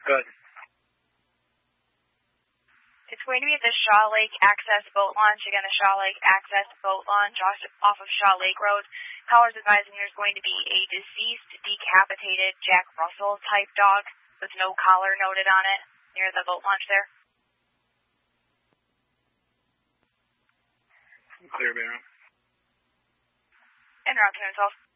Good. It's going to be at the Shaw Lake Access Boat Launch. Again, the Shaw Lake Access Boat Launch off of Shaw Lake Road. Callers advising there's going to be a deceased, decapitated Jack Russell type dog with no collar noted on it near the boat launch there. Clear, Baron. En route to 12.